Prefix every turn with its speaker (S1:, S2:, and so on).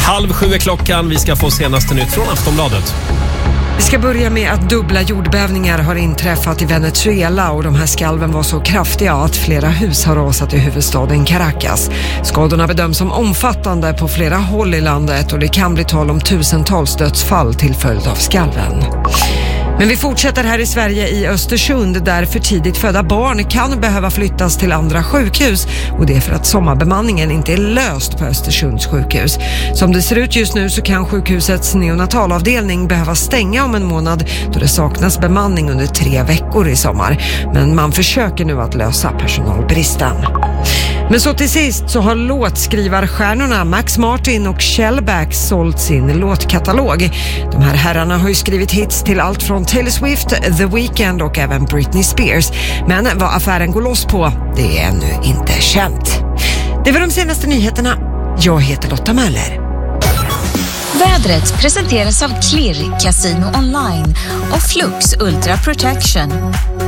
S1: 6:30 är klockan. Vi ska få senaste nytt från Aftonbladet.
S2: Vi ska börja med att dubbla jordbävningar har inträffat i Venezuela och de här skalven var så kraftiga att flera hus har rasat i huvudstaden Caracas. Skadorna bedöms som omfattande på flera håll i landet och det kan bli tal om tusentals dödsfall till följd av skalven. Men vi fortsätter här i Sverige i Östersund där för tidigt födda barn kan behöva flyttas till andra sjukhus och det är för att sommarbemanningen inte är löst på Östersunds sjukhus. Som det ser ut just nu så kan sjukhusets neonatalavdelning behöva stänga om en månad då det saknas bemanning under 3 veckor i sommar. Men man försöker nu att lösa personalbristen. Men så till sist så har låtskrivarstjärnorna Max Martin och Shellback sålt sin låtkatalog. De här herrarna har ju skrivit hits till allt från Taylor Swift, The Weeknd och även Britney Spears. Men vad affären går loss på, det är ännu inte känt. Det var de senaste nyheterna. Jag heter Lotta Möller.
S3: Vädret presenteras av Klirr Casino Online och Flux Ultra Protection.